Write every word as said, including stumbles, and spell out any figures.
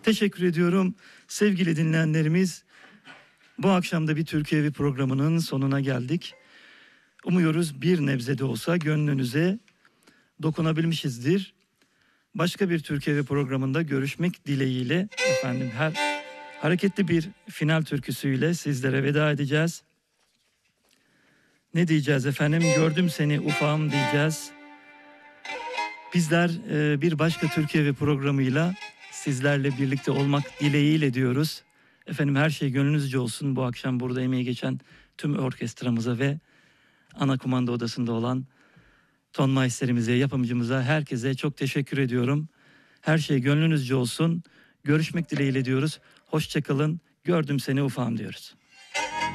Teşekkür ediyorum. Sevgili dinleyenlerimiz, bu akşam da bir Türkiye Evi programının sonuna geldik. Umuyoruz bir nebze de olsa gönlünüze dokunabilmişizdir. Başka bir Türkiye Evi programında görüşmek dileğiyle efendim her hareketli bir final türküsüyle sizlere veda edeceğiz. Ne diyeceğiz efendim? Gördüm seni ufağım diyeceğiz. Bizler e, bir başka Türkiye Evi programıyla sizlerle birlikte olmak dileğiyle diyoruz. Efendim her şey gönlünüzce olsun. Bu akşam burada emeği geçen tüm orkestramıza ve ana kumanda odasında olan ton maestlerimize, yapımcımıza, herkese çok teşekkür ediyorum. Her şey gönlünüzce olsun. Görüşmek dileğiyle diyoruz. Hoşça kalın. Gördüm seni ufağım diyoruz.